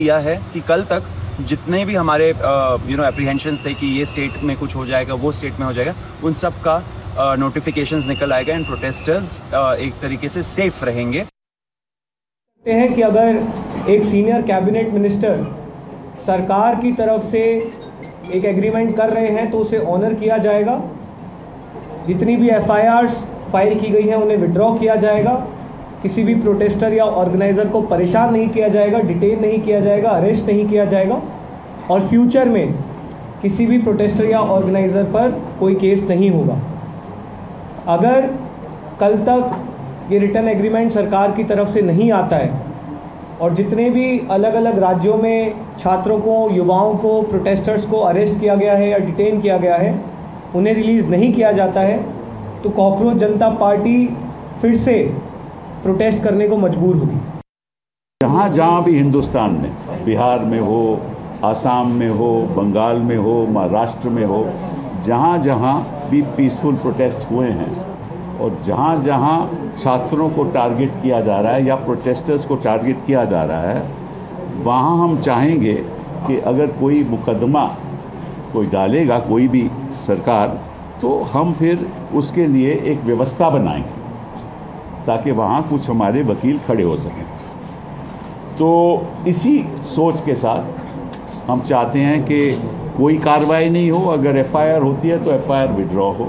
किया है कि कल तक जितने भी हमारे एप्रीहेंशंस थे कि ये स्टेट में कुछ हो जाएगा, वो स्टेट में हो जाएगा, उन सब का नोटिफिकेशंस निकल आएगा एंड प्रोटेस्टर्स एक तरीके से सेफ रहेंगे। हैं कि अगर एक सीनियर कैबिनेट मिनिस्टर सरकार की तरफ से एक एग्रीमेंट कर रहे हैं तो उसे ऑनर किया जाएगा। जितनी भी एफआईआर्स फाइल की गई हैं उन्हें विड्रॉ किया जाएगा। किसी भी प्रोटेस्टर या ऑर्गेनाइज़र को परेशान नहीं किया जाएगा, डिटेन नहीं किया जाएगा, अरेस्ट नहीं किया जाएगा और फ्यूचर में किसी भी प्रोटेस्टर या ऑर्गेनाइज़र पर कोई केस नहीं होगा। अगर कल तक ये रिटर्न एग्रीमेंट सरकार की तरफ से नहीं आता है और जितने भी अलग अलग राज्यों में छात्रों को, युवाओं को, प्रोटेस्टर्स को अरेस्ट किया गया है या डिटेन किया गया है, उन्हें रिलीज़ नहीं किया जाता है तो कॉकरोच जनता पार्टी फिर से प्रोटेस्ट करने को मजबूर होगी। जहाँ जहाँ भी हिंदुस्तान में, बिहार में हो, आसाम में हो, बंगाल में हो, महाराष्ट्र में हो, जहाँ जहाँ भी पीसफुल प्रोटेस्ट हुए हैं और जहाँ जहाँ छात्रों को टारगेट किया जा रहा है या प्रोटेस्टर्स को टारगेट किया जा रहा है, वहाँ हम चाहेंगे कि अगर कोई मुकदमा कोई डालेगा, कोई भी सरकार, तो हम फिर उसके लिए एक व्यवस्था बनाएंगे ताकि वहाँ कुछ हमारे वकील खड़े हो सकें। तो इसी सोच के साथ हम चाहते हैं कि कोई कार्रवाई नहीं हो, अगर एफआईआर होती है तो एफआईआर विड्रॉ हो।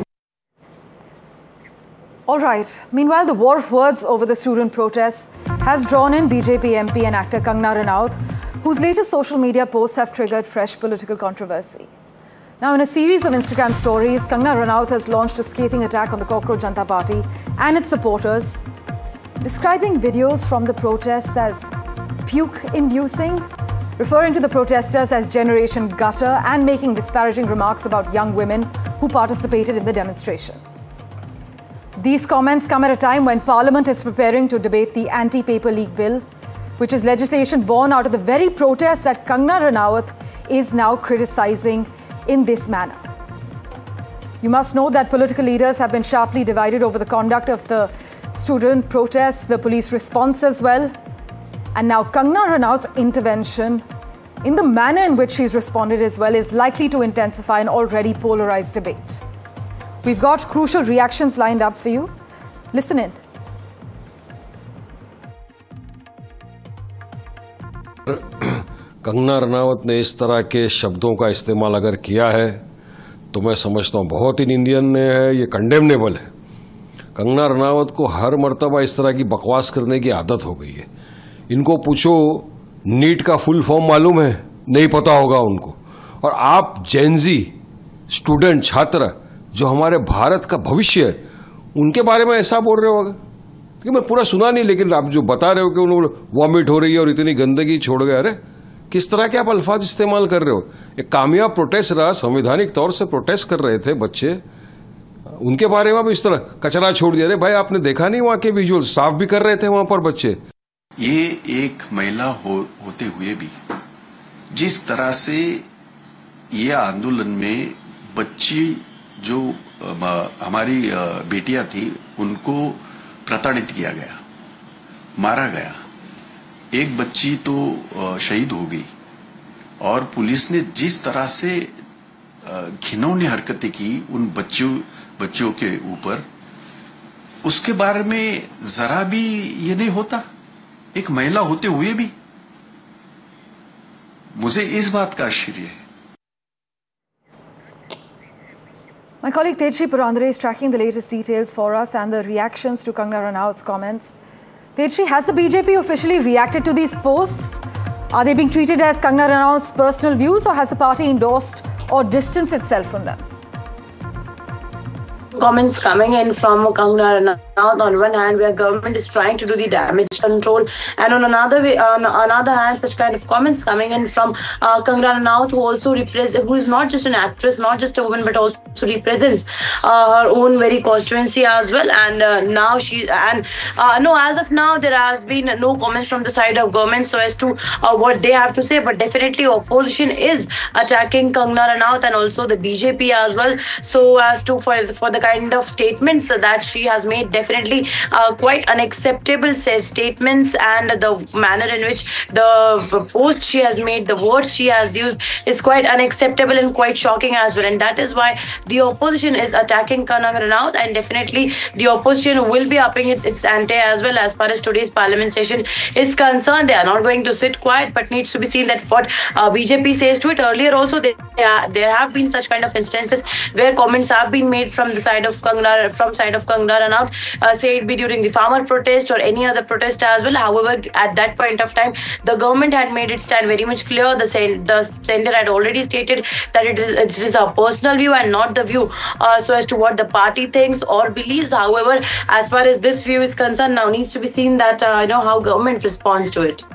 All right. Meanwhile, the war of words over the student protests has drawn in BJP MP and actor Kangana Ranaut, whose latest social media posts have triggered fresh political controversy. Now, in a series of Instagram stories, Kangana Ranaut has launched a scathing attack on the Cockroach Janata Party and its supporters, describing videos from the protests as puke-inducing, referring to the protesters as Generation Gutter, and making disparaging remarks about young women who participated in the demonstration. These comments come at a time when Parliament is preparing to debate the anti-paper leak bill, which is legislation born out of the very protests that Kangana Ranaut is now criticising in this manner. You must know that political leaders have been sharply divided over the conduct of the student protests, the police response as well, and now Kangana Ranaut's intervention in the manner in which she's responded as well is likely to intensify an already polarized debate. We've got crucial reactions lined up for you. Listen in. Kangana Ranaut ने इस तरह के शब्दों का इस्तेमाल अगर किया है तो मैं समझता हूँ बहुत ही निंदनीय है, ये कंडेमनेबल है। कंगना रनावत को हर मर्तबा इस तरह की बकवास करने की आदत हो गई है। इनको पूछो नीट का फुल फॉर्म मालूम है? नहीं पता होगा उनको। और आप जेनजी स्टूडेंट, छात्र जो हमारे भारत का भविष्य है, उनके बारे में ऐसा बोल रहे हो? क्योंकि मैं पूरा सुना नहीं, लेकिन आप जो बता रहे हो कि उन्होंने वॉमिट हो रही है और इतनी गंदगी छोड़ गए, अरे किस तरह के आप अल्फाज इस्तेमाल कर रहे हो? एक कामयाब प्रोटेस्ट रहा, संवैधानिक तौर से प्रोटेस्ट कर रहे थे बच्चे, उनके बारे में भी इस तरह कचरा छोड़ दिया। अरे भाई, आपने देखा नहीं वहां के विजुअल? साफ भी कर रहे थे वहां पर बच्चे। ये एक महिला होते हुए भी जिस तरह से ये आंदोलन में बच्ची जो हमारी बेटियां थी उनको प्रताड़ित किया गया, मारा गया, एक बच्ची तो शहीद हो गई, और पुलिस ने जिस तरह से घिनौनी हरकतें की उन बच्चों के ऊपर, उसके बारे में जरा भी ये नहीं होता एक महिला होते हुए भी। मुझे इस बात का आश्चर्य है। My colleague Tejasri Purandare is tracking the latest details for us and the reactions to Kangana Ranaut's comments. Tejasri, has the BJP officially reacted to these posts? Are they being treated as Kangana Ranaut's personal views, or has the party endorsed or distanced itself from them? Comments coming in from Kangana Ranaut on one hand, where government is trying to do the damage control, and on another hand, such kind of comments coming in from Kangana Ranaut, who is not just an actress, not just a woman, but also represents her own very constituency as well. And as of now, there has been no comments from the side of government so as to what they have to say, but definitely opposition is attacking Kangana Ranaut and also the BJP as well, so as to for the kind of statements that she has made, definitely quite unacceptable statements, and the manner in which the post she has made, the words she has used is quite unacceptable and quite shocking as well. And that is why the opposition is attacking Kangana Ranaut, and definitely the opposition will be upping its ante as well as far as today's parliament session is concerned. They are not going to sit quiet, but needs to be seen that what BJP says to it. Earlier also there have been such kind of instances where comments have been made from the side of Kangana Ranaut, say it be during the farmer protest or any other protest as well. However, at that point of time, the government had made its stand very much clear. The sender had already stated that it is a personal view and not the view so as to what the party thinks or believes. However, as far as this view is concerned, now needs to be seen that how government responds to it.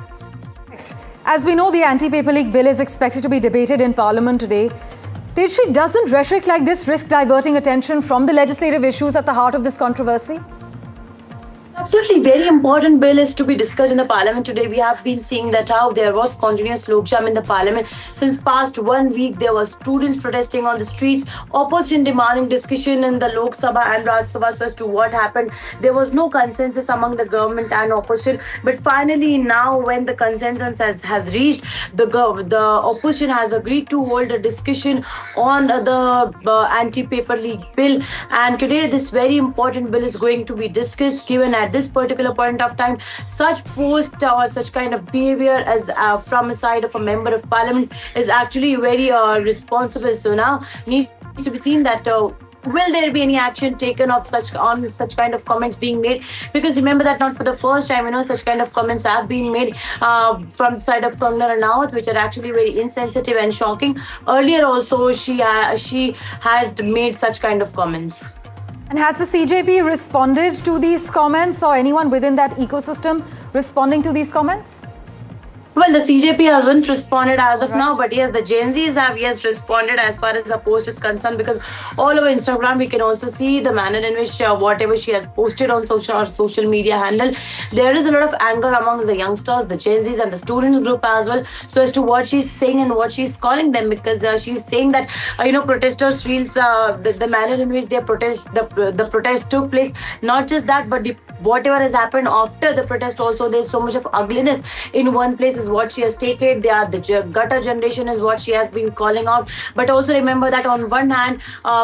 As we know, the Anti-Paper League Bill is expected to be debated in Parliament today. Teji, doesn't rhetoric like this risk diverting attention from the legislative issues at the heart of this controversy? Absolutely, very important bill is to be discussed in the parliament today. We have been seeing that how there was continuous log jam in the parliament since past 1 week. There were students protesting on the streets, opposition demanding discussion in the Lok Sabha and Raj Sabha so as to what happened. There was no consensus among the government and opposition, but finally now when the consensus has reached, the opposition has agreed to hold a discussion on the anti-paper league bill, and today this very important bill is going to be discussed, given at this particular point of time such post or such kind of behavior as from a side of a member of parliament is actually very responsible. So now needs to be seen that will there be any action taken on such kind of comments being made, because remember that not for the first time such kind of comments have been made from the side of Kangana Ranaut, which are actually very insensitive and shocking. Earlier also she has made such kind of comments. And has the CJP responded to these comments, or anyone within that ecosystem responding to these comments? Well, the CJP hasn't responded as of now, but yes, the Gen Zs have responded as far as the post is concerned, because all over Instagram we can also see the manner in which whatever she has posted on social media handle, there is a lot of anger amongst the youngsters, the Gen Zs and the students group as well, so as to what she's saying and what she's calling them, because she's saying that protesters feels the manner in which they protest, the protest took place. Not just that, but whatever has happened after the protest also, there's so much of ugliness in one place is what she has stated. They are the gutter generation is what she has been calling out. But also remember that on one hand,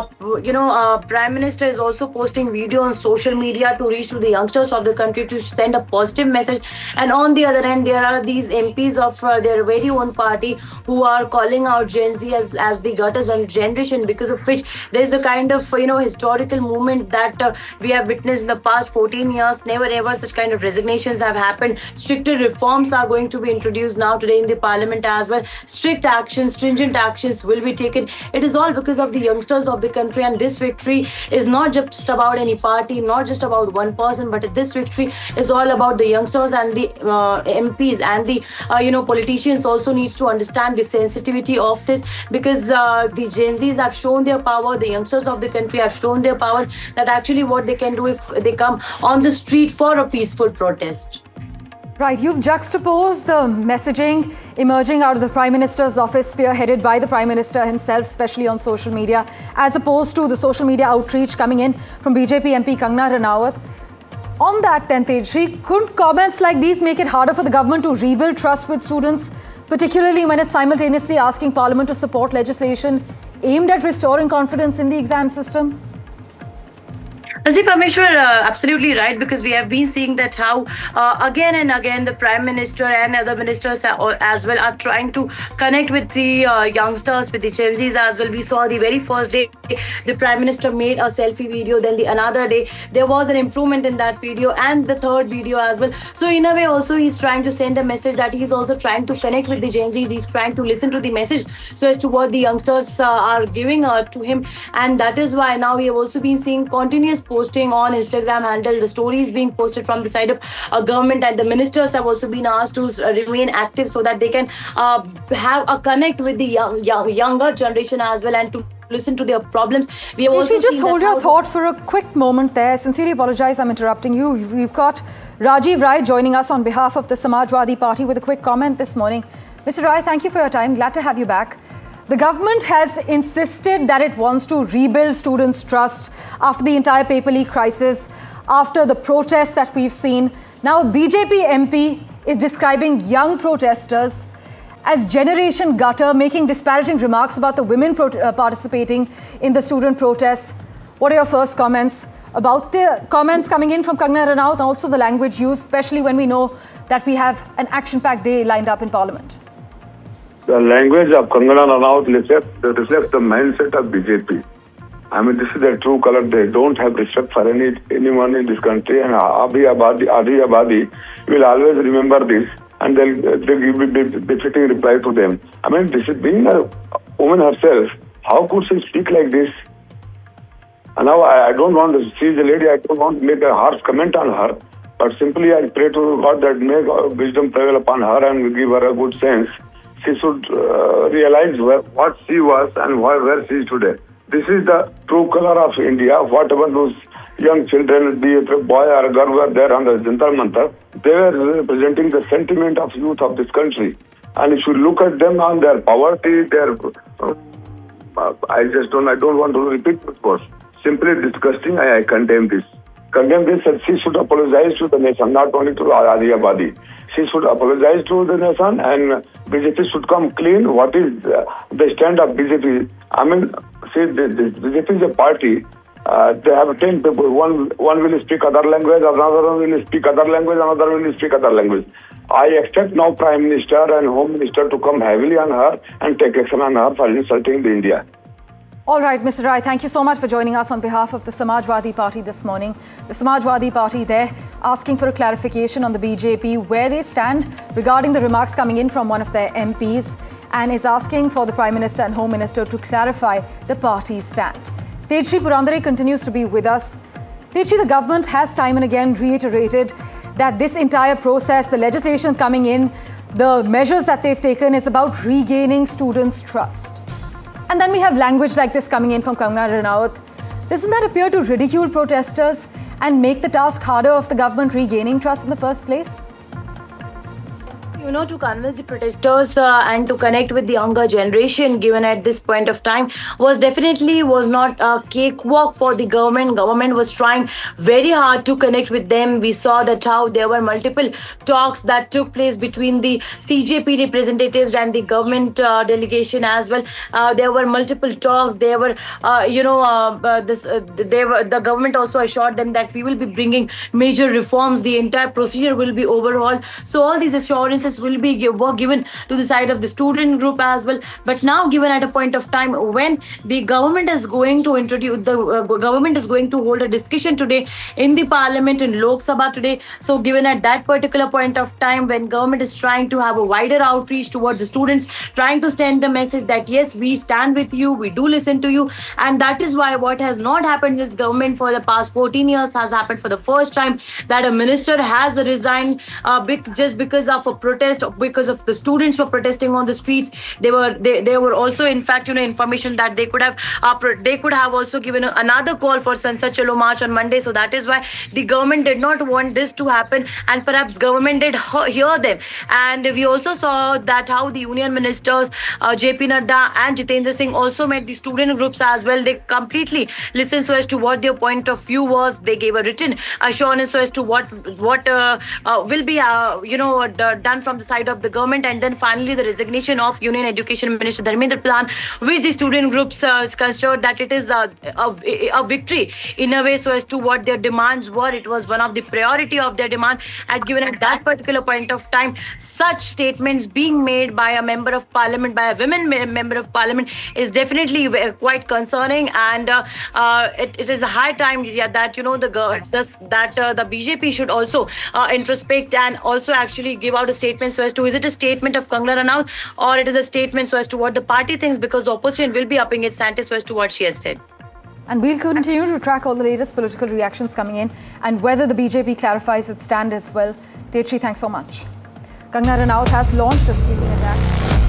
Prime Minister is also posting video on social media to reach to the youngsters of the country to send a positive message. And on the other hand, there are these MPs of their very own party who are calling out Gen Z as the gutters and generation, because of which there is a kind of historical movement that we have witnessed in the past 14 years. Never ever such kind of resignations have happened. Stricter reforms are going to be introduced now today in the parliament as well. Strict actions, stringent actions will be taken. It is all because of the youngsters of the country, and this victory is not just about any party, not just about one person, but this victory is all about the youngsters, and the MPs and the politicians also needs to understand the sensitivity of this, because the Gen Zs have shown their power, the youngsters of the country have shown their power, that actually what they can do if they come on the street for a peaceful protest. Right, you've juxtaposed the messaging emerging out of the Prime Minister's office, spearheaded by the Prime Minister himself, especially on social media, as opposed to the social media outreach coming in from BJP MP Kangana Ranaut. On that then, Teji, couldn't comments like these make it harder for the government to rebuild trust with students, particularly when it's simultaneously asking Parliament to support legislation aimed at restoring confidence in the exam system? Asif Parmeshwar, absolutely right, because we have been seeing that how again and again the Prime Minister and other ministers as well are trying to connect with the youngsters, with the Gen Zs as well. We saw the very first day the Prime Minister made a selfie video, then the another day there was an improvement in that video, and the third video as well. So in a way also he's trying to send a message that he's also trying to connect with the Gen Zs. He's trying to listen to the message so as to what the youngsters are giving to him, and that is why now we have also been seeing continuous posting on Instagram handle, the stories being posted from the side of government, and the ministers have also been asked to remain active so that they can have a connect with the younger generation as well, and to listen to their problems. We have also just hold your thought for a quick moment there. I sincerely apologize, I'm interrupting you. We've got Rajiv Rai joining us on behalf of the Samajwadi Party with a quick comment this morning. Mr. Rai, thank you for your time. Glad to have you back. The government has insisted that it wants to rebuild students' trust after the entire paper leak crisis, after the protests that we've seen. Now, a BJP MP is describing young protesters as generation gutter, making disparaging remarks about the women participating in the student protests. What are your first comments about the comments coming in from Kangana Ranaut and also the language used, especially when we know that we have an action-packed day lined up in Parliament? The language of Kangana Ranaut reflects the mindset of BJP. I mean, this is their true color. They don't have respect for anyone in this country, and Adi Abadi will always remember this, and they'll give befitting reply to them. I mean, this is being a woman herself. How could she speak like this? And now I don't want to see the lady. I don't want to make a harsh comment on her, but simply I pray to God that may wisdom prevail upon her and give her a good sense. She should realize what she was and where she is today. This is the true color of India. Whatever those young children, be it a boy or a girl, were there on the Jantar Mantar, they were representing the sentiment of youth of this country. And if you look at them on their poverty, their I don't want to repeat this words. Simply disgusting. I condemn this. Condemn this, and she should apologize to the nation, not only to Adi Abadi. She should apologize to the nation, and BJP should come clean. What is the stand of BJP? I mean, see, BJP is a party. They have 10 people. One will speak other language, another one will speak other language, another will speak other language. I expect now Prime Minister and Home Minister to come heavily on her and take action on her for insulting the India. All right, Mr. Rai, thank you so much for joining us on behalf of the Samajwadi Party this morning. The Samajwadi Party there asking for a clarification on the BJP, where they stand regarding the remarks coming in from one of their MPs, and is asking for the Prime Minister and Home Minister to clarify the party's stand. Tejaswi Purandare continues to be with us. Tejaswi, the government has time and again reiterated that this entire process, the legislation coming in, the measures that they've taken is about regaining students' trust. And then we have language like this coming in from Kangana Ranaut. Doesn't that appear to ridicule protesters and make the task harder of the government regaining trust in the first place? You know, to convince the protesters and to connect with the younger generation given at this point of time was not a cakewalk for the government. Government was trying very hard to connect with them. We saw that how there were multiple talks that took place between the CJP representatives and the government delegation as well. There were multiple talks. There were, the government also assured them that we will be bringing major reforms. The entire procedure will be overhauled. So all these assurances will be given to the side of the student group as well. But now, given at a point of time when the government is going to hold a discussion today in the Parliament in Lok Sabha today. So given at that particular point of time when government is trying to have a wider outreach towards the students, trying to send the message that yes, we stand with you, we do listen to you, and that is why what has not happened in this government for the past 14 years has happened for the first time, that a minister has resigned just because of a protest, because of the students were protesting on the streets. They were also, in fact, information that they could have also given another call for Sansad Chalo March on Monday. So that is why the government did not want this to happen, and perhaps government did hear them. And we also saw that how the union ministers JP Nadda and Jitendra Singh also met the student groups as well. They completely listened so as to what their point of view was. They gave a written assurance so as to what will be done from the side of the government. And then finally the resignation of Union Education Minister Dharmendra Pradhan, which the student groups considered that it is a victory in a way so as to what their demands were. It was one of the priority of their demand, and given at that particular point of time, such statements being made by a member of parliament, by a women member of parliament, is definitely quite concerning. And it is a high time that the BJP should also introspect and also actually give out a statement so as to, is it a statement of Kangana Ranaut or it is a statement so as to what the party thinks, because the opposition will be upping its ante so as to what she has said. And we'll continue to track all the latest political reactions coming in and whether the BJP clarifies its stand as well. Tejaswi, thanks so much. Kangana Ranaut has launched a scathing attack.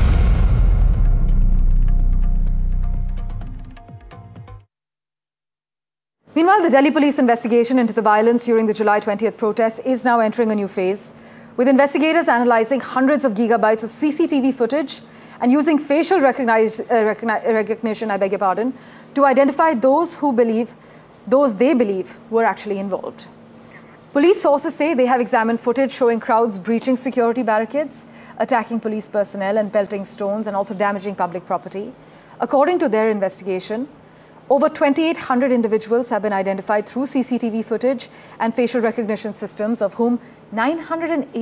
Meanwhile, the Delhi police investigation into the violence during the July 20th protests is now entering a new phase, with investigators analysing hundreds of gigabytes of CCTV footage and using facial recognition, I beg your pardon, to identify those they believe were actually involved. Police sources say they have examined footage showing crowds breaching security barricades, attacking police personnel and pelting stones and also damaging public property. According to their investigation, over 2,800 individuals have been identified through CCTV footage and facial recognition systems, of whom 980